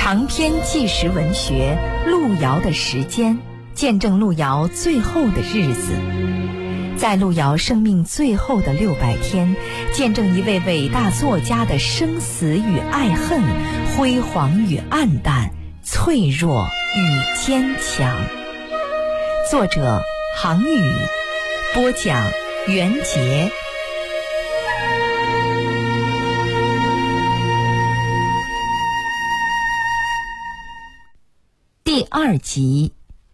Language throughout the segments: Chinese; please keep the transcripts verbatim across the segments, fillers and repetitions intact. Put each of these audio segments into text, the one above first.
长篇纪实文学《路遥的时间》，见证路遥最后的日子。在路遥生命最后的六百天，见证一位伟大作家的生死与爱恨，辉煌与黯淡，脆弱与坚强。作者杭宇，播讲袁杰。第二集。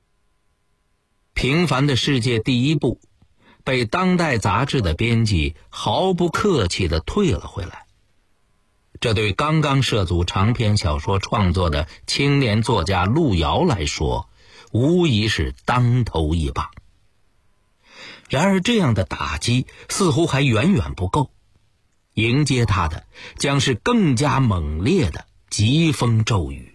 平凡的世界第一部被当代杂志的编辑毫不客气地退了回来，这对刚刚涉足长篇小说创作的青年作家路遥来说，无疑是当头一棒。然而这样的打击似乎还远远不够，迎接他的将是更加猛烈的疾风骤雨。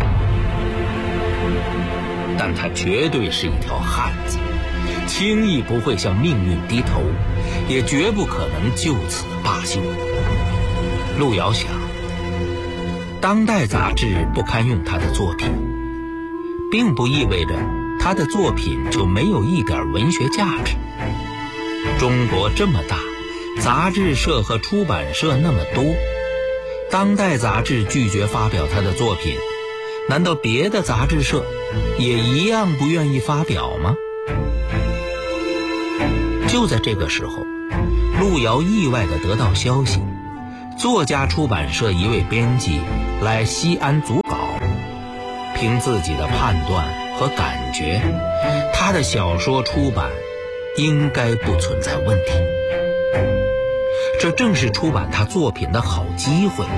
但他绝对是一条汉子，轻易不会向命运低头，也绝不可能就此罢休。路遥想，当代杂志不堪用他的作品，并不意味着他的作品就没有一点文学价值。中国这么大，杂志社和出版社那么多，当代杂志拒绝发表他的作品，难道别的杂志社也一样不愿意发表吗？就在这个时候，路遥意外地得到消息，作家出版社一位编辑来西安组稿，凭自己的判断和感觉，他的小说出版应该不存在问题。这正是出版他作品的好机会。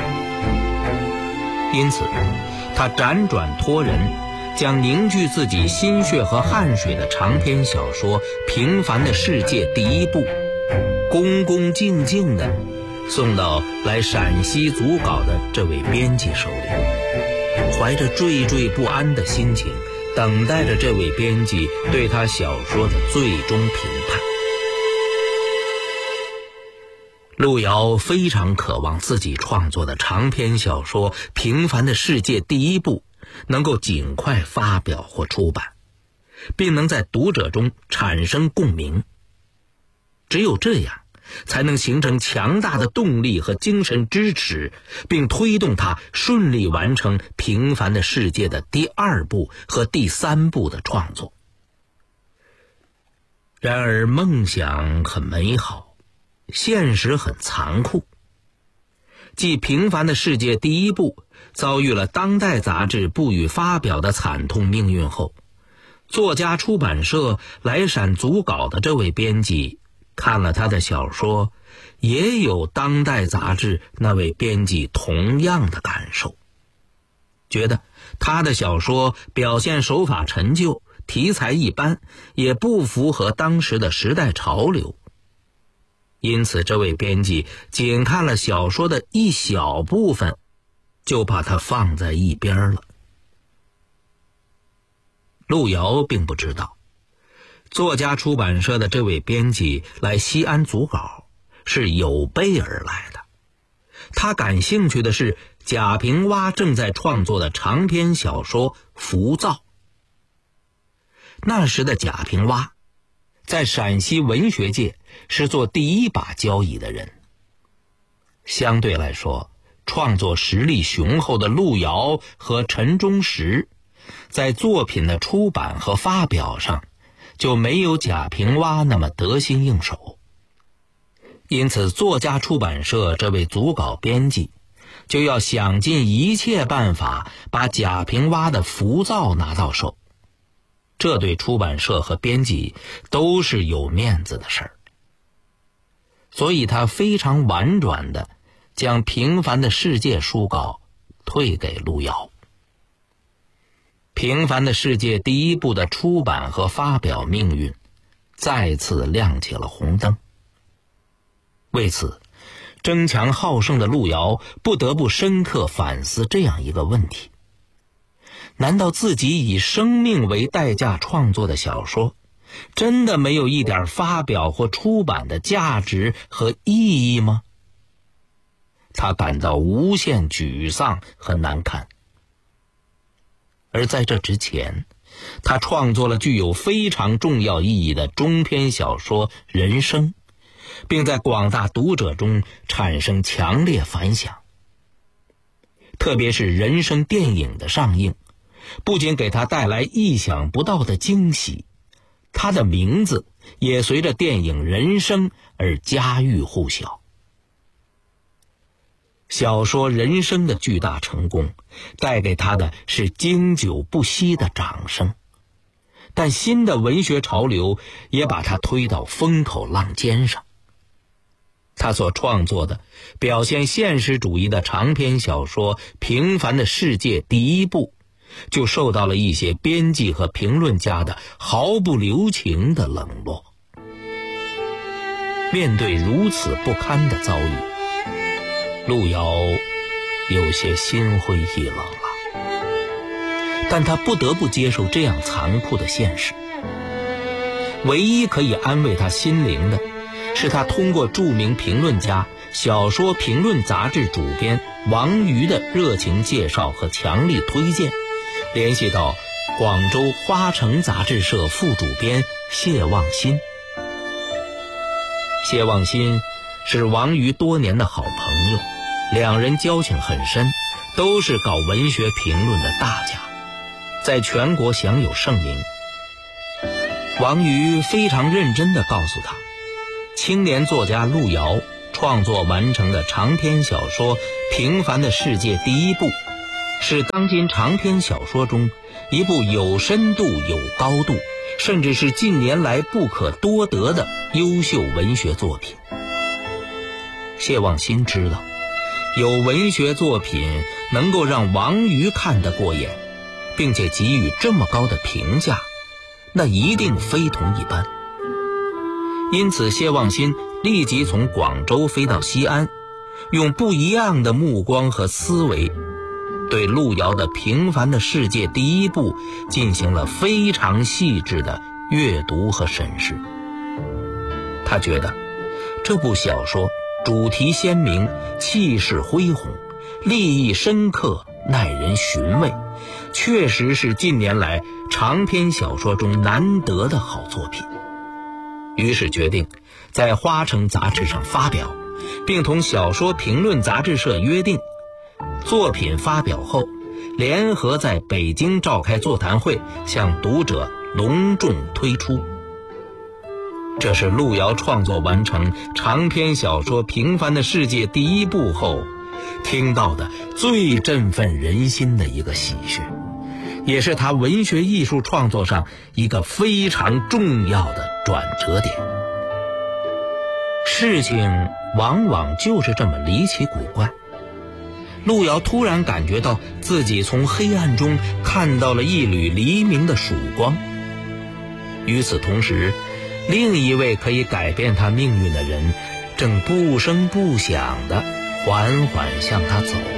因此他辗转托人，将凝聚自己心血和汗水的长篇小说《平凡的世界》第一部，恭恭敬敬地送到来陕西组稿的这位编辑手里，怀着惴惴不安的心情，等待着这位编辑对他小说的最终评判。路遥非常渴望自己创作的长篇小说《平凡的世界》第一部能够尽快发表或出版，并能在读者中产生共鸣。只有这样，才能形成强大的动力和精神支持，并推动他顺利完成《平凡的世界》的第二部和第三部的创作。然而梦想很美好，现实很残酷。继《平凡的世界》第一部遭遇了当代杂志不予发表的惨痛命运后，作家出版社来陕组稿的这位编辑看了他的小说，也有当代杂志那位编辑同样的感受，觉得他的小说表现手法陈旧，题材一般，也不符合当时的时代潮流。因此这位编辑仅看了小说的一小部分，就把它放在一边了。路遥并不知道，作家出版社的这位编辑来西安组稿是有备而来的。他感兴趣的是贾平凹正在创作的长篇小说《浮躁》。那时的贾平凹在陕西文学界是做第一把交椅的人。相对来说，创作实力雄厚的路遥和陈忠实在作品的出版和发表上就没有贾平凹那么得心应手。因此作家出版社这位组稿编辑就要想尽一切办法把贾平凹的《浮躁》拿到手，这对出版社和编辑都是有面子的事儿。所以他非常婉转地将《平凡的世界》书稿退给路遥。《平凡的世界》第一部的出版和发表命运再次亮起了红灯。为此，争强好胜的路遥不得不深刻反思这样一个问题：难道自己以生命为代价创作的小说，真的没有一点发表或出版的价值和意义吗？他感到无限沮丧和难堪， 而在这之前，他创作了具有非常重要意义的中篇小说《人生》，并在广大读者中产生强烈反响。特别是《人生》电影的上映，不仅给他带来意想不到的惊喜，他的名字也随着电影《人生》而家喻户晓。小说《人生》的巨大成功，带给他的是经久不息的掌声，但新的文学潮流也把他推到风口浪尖上。他所创作的表现现实主义的长篇小说《平凡的世界》第一部，就受到了一些编辑和评论家的毫不留情的冷落。面对如此不堪的遭遇，路遥有些心灰意冷了，但他不得不接受这样残酷的现实。唯一可以安慰他心灵的，是他通过著名评论家、小说评论杂志主编王瑜的热情介绍和强力推荐，联系到广州花城杂志社副主编谢望新。谢望新是王瑜多年的好朋友，两人交情很深，都是搞文学评论的大家，在全国享有盛名。王瑜非常认真地告诉他，青年作家路遥创作完成的长篇小说《平凡的世界》第一部，是当今长篇小说中一部有深度、有高度，甚至是近年来不可多得的优秀文学作品。谢望新知道，有文学作品能够让王瑜看得过眼，并且给予这么高的评价，那一定非同一般。因此谢望新立即从广州飞到西安，用不一样的目光和思维，对路遥的《平凡的世界》第一部进行了非常细致的阅读和审视。他觉得这部小说主题鲜明，气势恢宏，立意深刻，耐人寻味，确实是近年来长篇小说中难得的好作品。于是决定在花城杂志上发表，并同小说评论杂志社约定，作品发表后联合在北京召开座谈会，向读者隆重推出。这是路遥创作完成长篇小说《平凡的世界》第一部后听到的最振奋人心的一个喜讯，也是他文学艺术创作上一个非常重要的转折点。事情往往就是这么离奇古怪，路遥突然感觉到自己从黑暗中看到了一缕黎明的曙光。与此同时，另一位可以改变他命运的人正不声不响地缓缓向他走